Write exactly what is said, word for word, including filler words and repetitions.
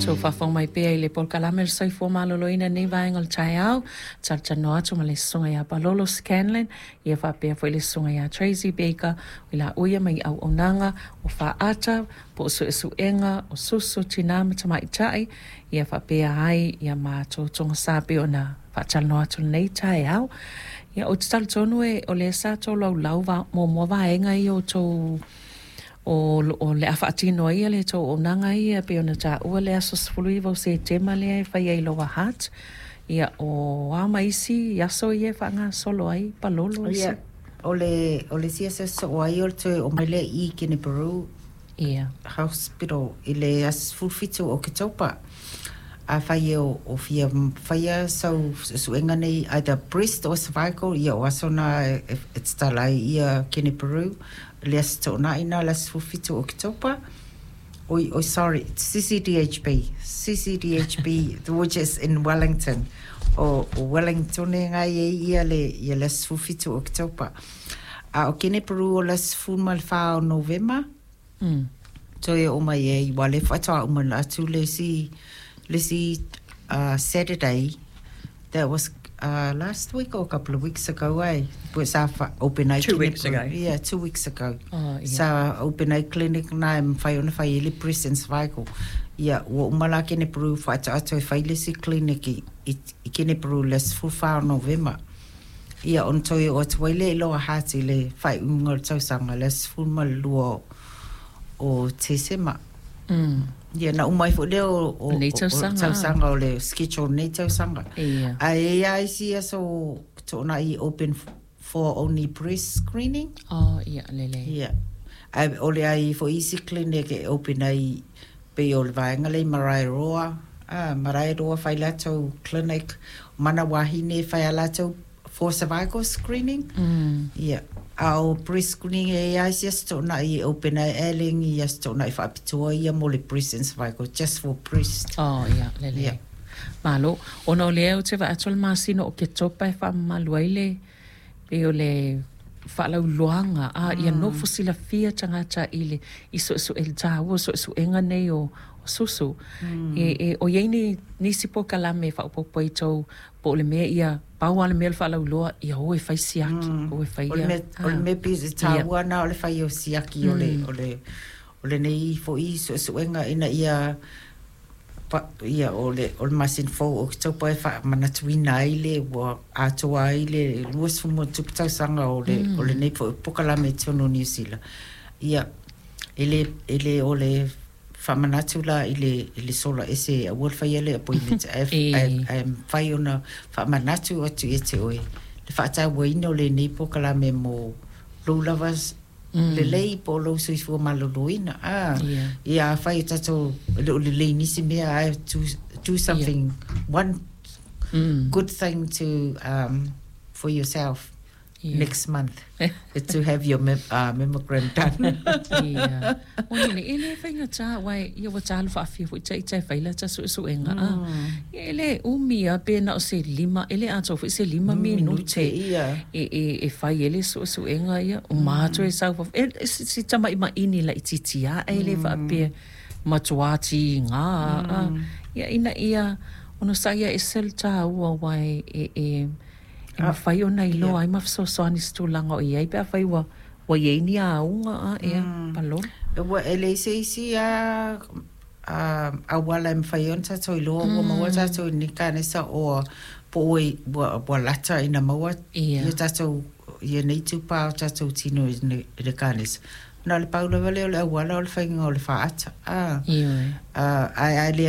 So fa fo mai pe le por kalamel sai fo malolo ina nei vai ngol chai au chal chano atu male songa ya Palolo Scanlon ia fa pe fo le songa ya Tracy Baker ila uia mai au onanga o fa ata po so su enga o susu tina mai chai ia fa pe ai ia ma to tonga sa pe ona fa chal no atu nei chai au ia o tsal tonu e o le sa to lau lau va mo mo va enga i o to o o le afatino ia le to o nanga ia pe ona ta o le aso sfului vo se tema le fa ia lo hat ia o ama isi ia so ia fa nga solo ai Palolo ia o le o le sia se so ai o te o mele i kine Peru ia hospital ile as fulfito o kitopa a fa ia o fia fa ia so suenga nei either breast or cervical ia o asona it's talai ia kine Peru les tona ina les fufito October oi oi sorry C C D H B C C D H B which is in Wellington o Wellington ngai ia le ia les fufito October a o kene Peru les fumal fa o November mm so e o mai e wale fata o mana tu le si le si uh, Saturday that was Uh, last week or a couple of weeks ago, eh? Was our open eye two clinic. weeks ago. Yeah, two weeks ago. Oh, yeah. So open eye clinic na em fai ona fai ele presence vaiko. Yeah, wo umala kene Peru fai ta ato fai le si clinic i, i, i kene Peru les full far November. Yeah, on toi o twaile lo hati le fai ungol tau sanga les full mal luo o te sema. mm Yeah, na umai fo leo o Nei tau sanga. tau sanga o le sketch o nei tau sanga. ia Ai ai si so to na i open f- for only breast screening. oh ia lele Yeah. Ai ole ai for easy clinic e open ai pe o le vaenga le Marae Roa. Ah, Marae Roa fai lato clinic mana wahine fai lato for cervical screening. mm Yeah. Au breast screening e ai si to na i open ai eling i to na i fa pitua i mo le breast and cervical just for breast. oh ia lele Yeah. malo ona o le o te va atol masino o ke topa e fa maluaile pe o le fa la luanga a ia no fusila fia tanga cha ile iso so el ta wo so so enga nei o o susu e e o ye ni ni sipo kala me fa po po to po le me ia pa wa le me fa la lua ia o e fa siaki o e fa Ole ia me ole me pisi taua na ole fai o siaki ole ole ole nei fo i so so enga ina ia pa ia ole ole masin fo o to pa fa mana tuina ile wa ato ile luas fu mo tu ta sanga ole ole nei fo pokala me tono ni sila ia ele ele ole fa mana tula ile ile sola ese a wolfa ile appointment f am fai ona fa mana tu atu ete oi le fa ta wo ino le nei pokala me mo lula was le lei po lo so fu maloloina ah ia fai tato le le ni si me I have to do something one good thing to um for yourself yeah. next month to have your mem- uh, mammogram done. ia o ni ele fainga cha wai ia wa cha alfa fi fu cha cha faila cha su su enga a ele umia pe na se lima ele a so se lima minute ia e e e fai ele su su enga ia o mato e sa e si tama ima ini la ititia ele fa pe matuati nga ia ina ia ono sa ia esel cha wa wai e e e fai ona i lo ai ma so so ani stu langa o ia pe fai wa wa ye ni a unga a e palo wa ele se si a a a wala em fai on ta to lo wa ma wa ta to ni kana sa o po wa wa lata ina ma wa ia ta to ye nei tu pa ta to tino ni de kanis na le paulo vale o le wala o le fai ngol fa ata ah ia ah ai ai